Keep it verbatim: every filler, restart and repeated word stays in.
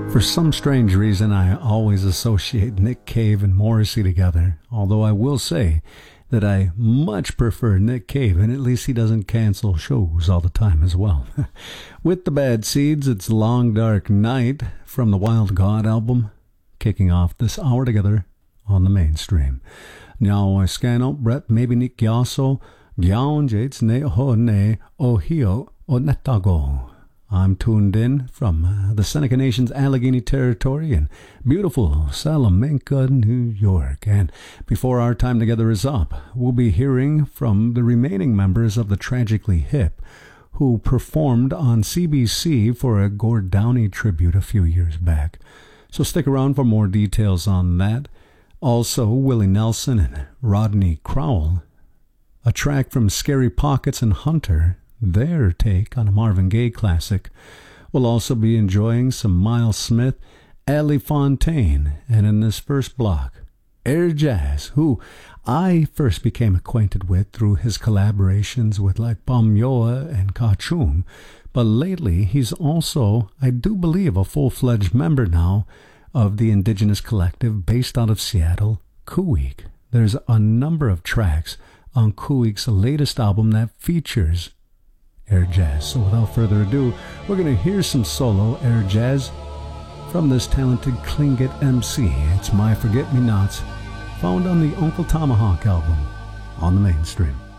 For some strange reason, I always associate Nick Cave and Morrissey together, although I will say that I much prefer Nick Cave, and at least he doesn't cancel shows all the time as well. With the Bad Seeds, it's Long Dark Night from the Wild God album, kicking off this hour together on the mainstream. Now, Scano, Brett, maybe Nick Yaso, Gyaon Jates Ne Ho Ne Ohio Onetago. I'm tuned in from uh, the Seneca Nation's Allegheny Territory in beautiful Salamanca, New York. And before our time together is up, we'll be hearing from the remaining members of the Tragically Hip, who performed on C B C for a Gord Downie tribute a few years back. So stick around for more details on that. Also, Willie Nelson and Rodney Crowell, a track from Scary Pockets and Hunter, their take on a Marvin Gaye classic. We'll also be enjoying some Miles Smith, Ali Fontaine, and in this first block, Air Jazz, who I first became acquainted with through his collaborations with like Bam Yoa and Kachum, but lately he's also, I do believe, a full-fledged member now of the indigenous collective based out of Seattle, Kuweek. There's a number of tracks on Kuweek's latest album that features Air Jazz. So without further ado, we're going to hear some solo Air Jazz from this talented Tlingit M C. It's My Forget-Me-Nots, found on the Uncle Tomahawk album on the mainstream.